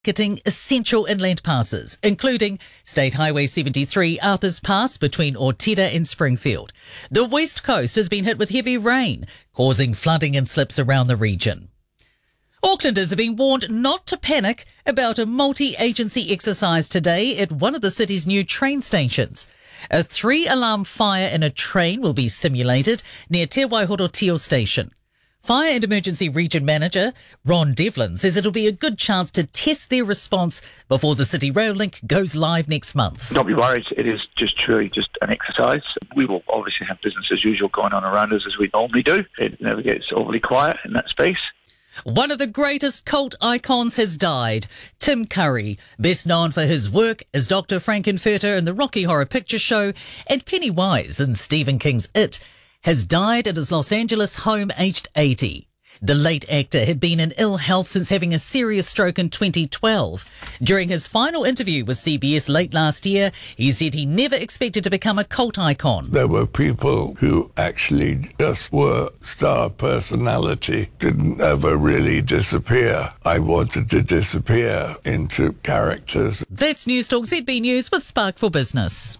getting essential inland passes, including State Highway 73 Arthurs Pass between Ortida and Springfield. The West Coast has been hit with heavy rain, causing flooding and slips around the region. Aucklanders have been warned not to panic about a multi-agency exercise today at one of the city's new train stations. A 3-alarm fire in a train will be simulated near Te Waihorotio station. Fire and Emergency Region Manager Ron Devlin says it'll be a good chance to test their response before the City Rail Link goes live next month. Don't be worried, it is just truly just an exercise. We will obviously have business as usual going on around us as we normally do. It never gets overly quiet in that space. One of the greatest cult icons has died. Tim Curry, best known for his work as Dr. Frankenfurter in the Rocky Horror Picture Show and Pennywise in Stephen King's It, has died at his Los Angeles home aged 80. The late actor had been in ill health since having a serious stroke in 2012. During his final interview with CBS late last year, he said he never expected to become a cult icon. There were people who actually just were star personality, didn't ever really disappear. I wanted to disappear into characters. That's News Talk ZB News with Spark for Business.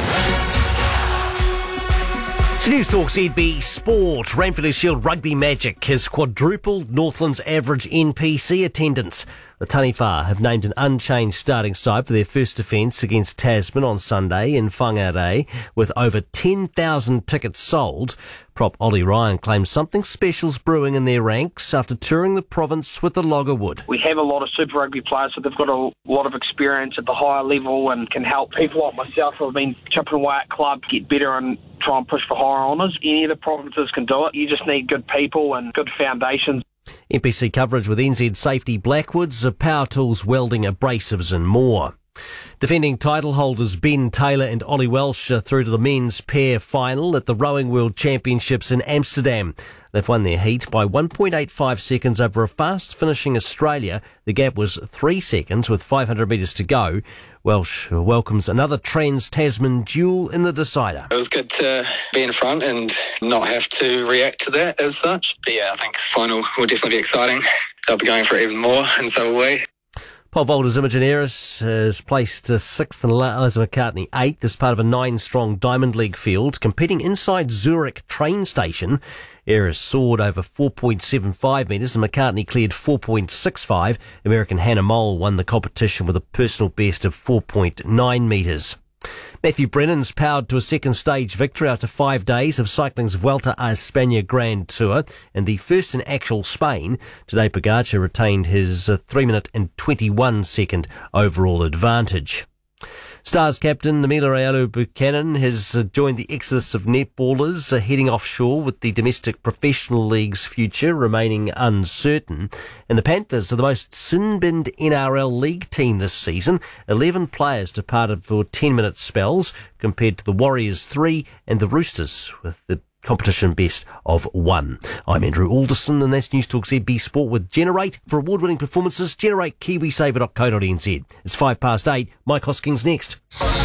To News Talk ZB Sport, Ranfurly Shield Rugby Magic has quadrupled Northland's average NPC attendance. The Taniwha have named an unchanged starting side for their first defence against Tasman on Sunday in Whangarei, with over 10,000 tickets sold. Prop Ollie Ryan claims something special's brewing in their ranks after touring the province with the Loggerwood. We have a lot of Super Rugby players, so they've got a lot of experience at the higher level and can help people like myself who have been chipping away at club get better and try and push for higher honours. Any of the provinces can do it. You just need good people and good foundations. NPC coverage with NZ Safety Blackwoods, Power Tools, Welding, Abrasives and more. Defending title holders Ben Taylor and Ollie Welsh are through to the men's pair final at the Rowing World Championships in Amsterdam. They've won their heat by 1.85 seconds over a fast-finishing Australia. The gap was 3 seconds with 500 metres to go. Welsh welcomes another Trans-Tasman duel in the decider. It was good to be in front and not have to react to that as such. But yeah, I think the final will definitely be exciting. They'll be going for it even more, and so will we. Pole vaulters Imogen Eris has placed 6th and Eliza McCartney 8th as part of a 9-strong Diamond League field competing inside Zurich train station. Eris soared over 4.75 metres and McCartney cleared 4.65. American Hannah Mole won the competition with a personal best of 4.9 metres. Matthew Brennan's powered to a second stage victory after 5 days of cycling's Vuelta a España Grand Tour and the first in actual Spain. Today Pogacar retained his 3 minute and 21 second overall advantage. Stars captain Namila Rayalu Buchanan has joined the exodus of netballers heading offshore, with the domestic professional league's future remaining uncertain. And the Panthers are the most sin-binned NRL league team this season. 11 players departed for 10-minute spells compared to the Warriors 3 and the Roosters, with the competition best of 1. I'm Andrew Alderson, and that's News Talk ZB Sport with Generate. For award-winning performances, generate KiwiSaver.co.nz. It's 8:05. Mike Hoskins next.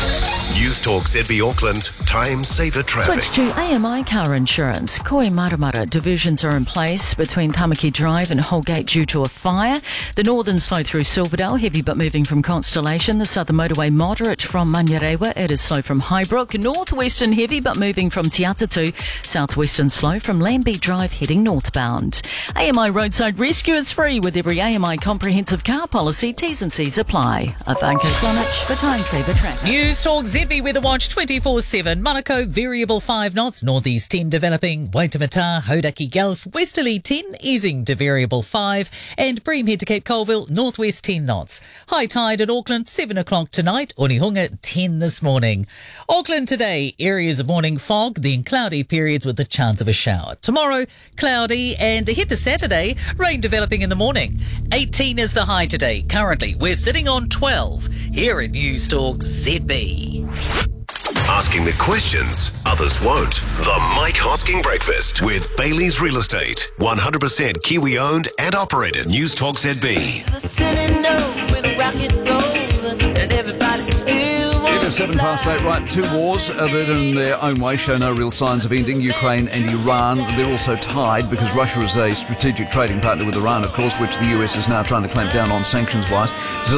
News Talk ZB Auckland, time saver traffic. Switch to AMI Car Insurance. Koimaramara diversions are in place between Tamaki Drive and Holgate due to a fire. The northern slow through Silverdale, heavy but moving from Constellation. The southern motorway moderate from Manurewa. It is slow from Highbrook. Northwestern heavy but moving from Te Atatu. Southwestern slow from Lambie Drive heading northbound. AMI Roadside Rescue is free with every AMI comprehensive car policy. T's and C's apply. Ivanka Sonic for time saver traffic. News Talk ZB Weather Watch 24/7. Monaco variable 5 knots, northeast 10 developing. Waitemata, Hodaki Gulf, westerly 10 easing to variable 5, and Bream head to Cape Colville, northwest 10 knots. High tide at Auckland 7 o'clock tonight. Onehunga 10 this morning. Auckland today, areas of morning fog, then cloudy periods with the chance of a shower. Tomorrow, cloudy, and ahead to Saturday, rain developing in the morning. 18 is the high today. Currently, we're sitting on 12 here at News Talk ZB. Asking the questions others won't. The Mike Hosking Breakfast with Bailey's Real Estate. 100% Kiwi owned and operated. News Talk ZB. Ever 8:07. Right, two wars that in their own way show no real signs of ending, Ukraine and Iran. They're also tied because Russia is a strategic trading partner with Iran, of course, which the US is now trying to clamp down on sanctions-wise.